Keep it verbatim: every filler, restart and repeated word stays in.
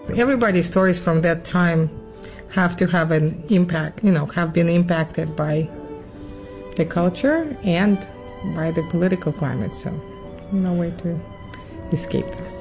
Everybody's stories from that time have to have an impact, you know, have been impacted by the culture and by the political climate. So no way to escape that.